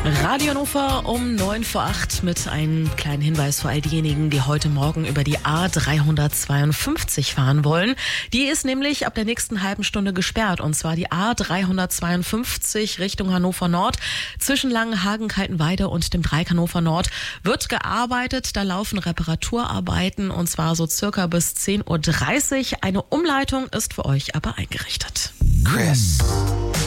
Radio Hannover um 7:09 mit einem kleinen Hinweis für all diejenigen, die heute Morgen über die A352 fahren wollen. Die ist nämlich ab der nächsten halben Stunde gesperrt, und zwar die A352 Richtung Hannover Nord. Zwischen Langenhagen, Kaltenweide und dem Dreieck Hannover Nord wird gearbeitet. Da laufen Reparaturarbeiten, und zwar so circa bis 10:30 Uhr. Eine Umleitung ist für euch aber eingerichtet. Chris.